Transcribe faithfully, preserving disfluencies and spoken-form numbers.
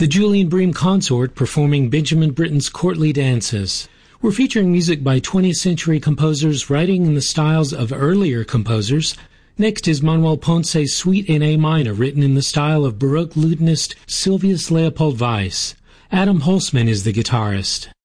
the Julian Bream Consort performing Benjamin Britten's Courtly Dances. We're featuring music by twentieth century composers writing in the styles of earlier composers. Next is Manuel Ponce's Suite in A minor, written in the style of Baroque lutenist Sylvius Leopold Weiss. Adam Holzman is the guitarist.